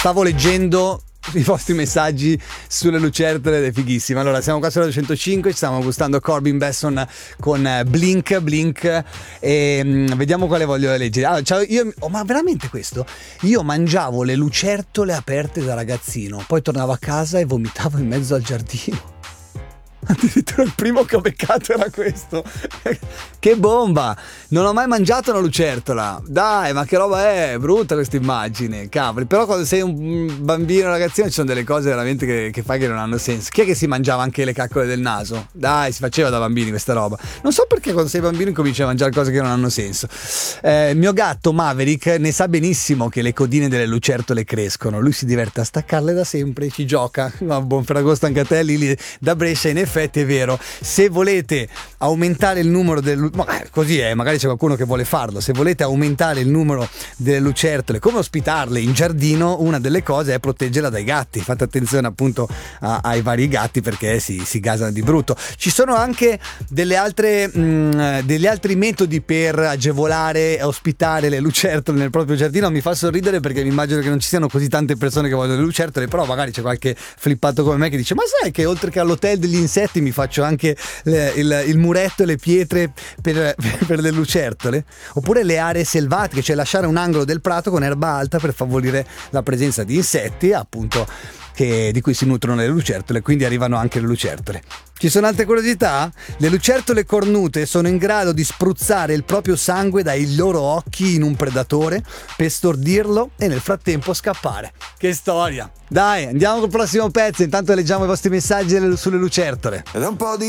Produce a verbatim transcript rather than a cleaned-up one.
Stavo leggendo i vostri messaggi sulle lucertole ed è fighissimo. Allora, siamo qua sulla duecentocinque, ci stiamo gustando Corbin Besson con Blink Blink e mh, vediamo quale voglio leggere. Allora, cioè, io, oh, ma veramente questo? Io mangiavo le lucertole aperte da ragazzino, poi tornavo a casa e vomitavo in mezzo al giardino. Addirittura il primo che ho beccato era questo. Che bomba! Non ho mai mangiato una lucertola. Dai, ma che roba è? Brutta questa immagine, cavoli. Però quando sei un bambino, un ragazzino, ci sono delle cose veramente che, che fai che non hanno senso. Chi è che si mangiava anche le caccole del naso? Dai, si faceva da bambini questa roba. Non so perché quando sei bambino cominci a mangiare cose che non hanno senso. Eh, il mio gatto Maverick ne sa benissimo che le codine delle lucertole crescono. Lui si diverte a staccarle da sempre, ci gioca. Ma buon Ferragosto anche a te, Lili da Brescia. In effetti è vero. Se volete aumentare il numero del, ma così è, magari c'è qualcuno che vuole farlo. Se volete aumentare il numero delle lucertole, come ospitarle in giardino, una delle cose è proteggerla dai gatti. Fate attenzione appunto a, ai vari gatti perché si, si gasano di brutto. Ci sono anche delle altre mh, degli altri metodi per agevolare e ospitare le lucertole nel proprio giardino. Mi fa sorridere perché mi immagino che non ci siano così tante persone che vogliono le lucertole, però magari c'è qualche flippato come me che dice: ma sai che oltre che all'hotel degli insetti mi faccio anche le, il, il muretto e le pietre per, per le lucertole? Oppure le aree selvatiche, cioè lasciare un angolo del prato con erba alta per favorire la presenza di insetti, appunto, che, di cui si nutrono le lucertole, quindi arrivano anche le lucertole. Ci sono altre curiosità? Le lucertole cornute sono in grado di spruzzare il proprio sangue dai loro occhi in un predatore per stordirlo e nel frattempo scappare. Che storia! Dai, andiamo col prossimo pezzo, intanto leggiamo i vostri messaggi sulle lucertole. Ed è un po' di